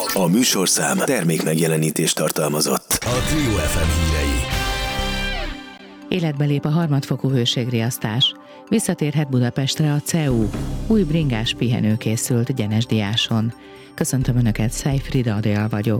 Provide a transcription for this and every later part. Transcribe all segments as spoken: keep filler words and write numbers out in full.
A műsorszám termék megjelenítést tartalmazott. A Trio ef em hírei. Életbe lép a harmadfokú hőségriasztás. Visszatérhet Budapestre a cé e u. Új bringás pihenő készült Gyenesdiáson. Köszöntöm Önöket, Szej Frida Adél vagyok.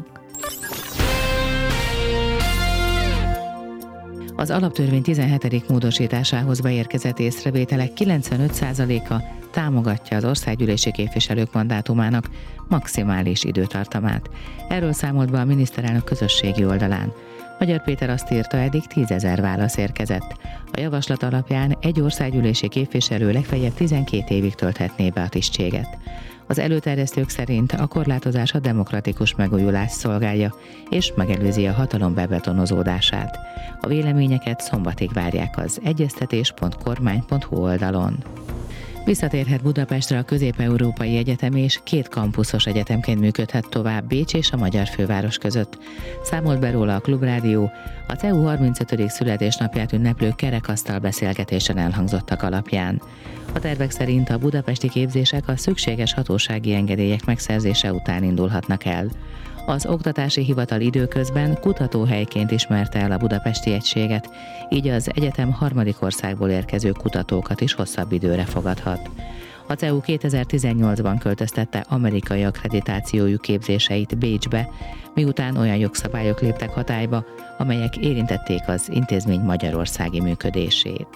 Az alaptörvény tizenhetedik módosításához beérkezett észrevételek kilencvenöt százaléka támogatja az országgyűlési képviselők mandátumának maximális időtartamát. Erről számolt be a miniszterelnök közösségi oldalán. Magyar Péter azt írta, eddig tízezer válasz érkezett. A javaslat alapján egy országgyűlési képviselő legfeljebb tizenkét évig tölthetné be a tisztséget. Az előterjesztők szerint a korlátozás a demokratikus megújulást szolgálja, és megelőzi a hatalom bebetonozódását. A véleményeket szombatig várják az egyeztetés pont kormány pont hu oldalon. Visszatérhet Budapestre a Közép-Európai Egyetem, és két kampuszos egyetemként működhet tovább Bécs és a magyar főváros között. Számolt be róla a Klubrádió, a cé e u harmincötödik születésnapját ünneplő kerekasztal beszélgetésen elhangzottak alapján. A tervek szerint a budapesti képzések a szükséges hatósági engedélyek megszerzése után indulhatnak el. Az Oktatási Hivatal időközben kutatóhelyként ismerte el a budapesti egységet, így az egyetem harmadik országból érkező kutatókat is hosszabb időre fogadhat. A cé e u kétezer-tizennyolcban költöztette amerikai akkreditációjú képzéseit Bécsbe, miután olyan jogszabályok léptek hatályba, amelyek érintették az intézmény magyarországi működését.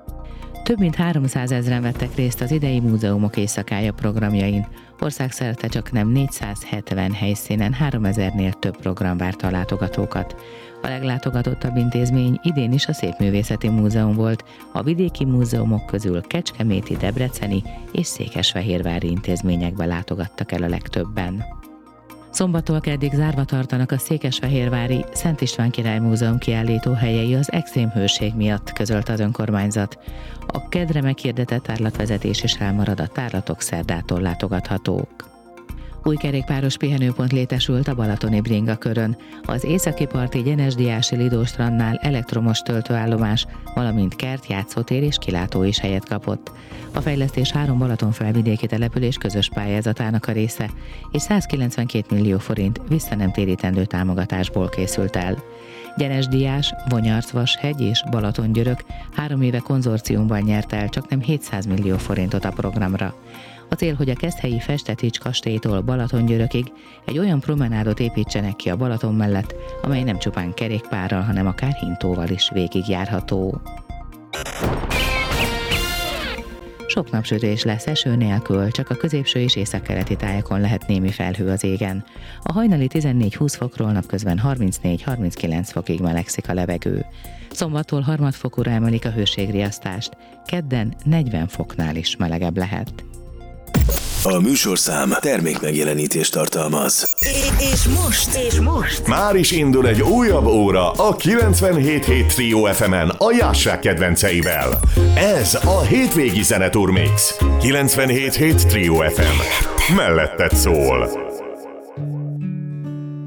Több mint háromszázezren vettek részt az idei Múzeumok éjszakája programjain. Országszerte csak nem négyszázhetven helyszínen háromezernél több program várta a látogatókat. A leglátogatottabb intézmény idén is a Szépművészeti Múzeum volt, a vidéki múzeumok közül kecskeméti, debreceni és székesfehérvári intézményekbe látogattak el a legtöbben. Szombattól keddig zárva tartanak a székesfehérvári Szent István Király Múzeum kiállítóhelyei az extrém hőség miatt, közölte az önkormányzat. A kedre meghirdetett tárlatvezetés is elmarad, a tárlatok szerdától látogathatók. Új kerékpáros pihenőpont létesült a balatoni bringakörön. Az északi parti Gyenesdiási Lidó strandnál elektromos töltőállomás, valamint kert, játszótér és kilátó is helyet kapott. A fejlesztés három balatonfelvidéki település közös pályázatának a része, és százkilencvenkét millió forint visszanemtérítendő támogatásból készült el. Gyenesdiás, Vonyarc-Vashegy és Balatongyörök három éve konzorciumban nyert el csaknem hétszáz millió forintot a programra. A cél, hogy a keszthelyi Festetics kastélytól Balatongyörökig egy olyan promenádot építsenek ki a Balaton mellett, amely nem csupán kerékpárral, hanem akár hintóval is végigjárható. Sok napsütés lesz eső nélkül, csak a középső és északkeleti tájakon lehet némi felhő az égen. A hajnali tizennégy-húsz fokról napközben harmincnégy-harminckilenc fokig melegszik a levegő. Szombattól harmadfokúra emelik a hőségriasztást, kedden negyven foknál is melegebb lehet. A műsorszám termék megjelenítést tartalmaz. És most, és most már is indul egy újabb óra a kilencvenhét hét Trio ef emen a Jássák kedvenceivel. Ez a hétvégi zeneturmix. kilencvenhét hét Trio ef em. Melletted szól.